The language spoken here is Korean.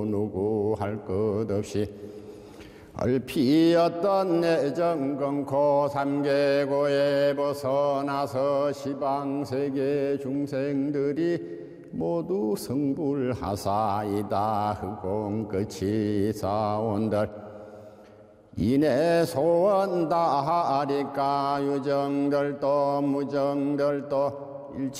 누구 할 것 없이 얼피었던 내정건코 삼계고에 벗어나서 시방세계 중생들이 모두 성불하사이다. 흑공 끝이 사온들 이내 소원 다하리까 유정들도 무정들도 일체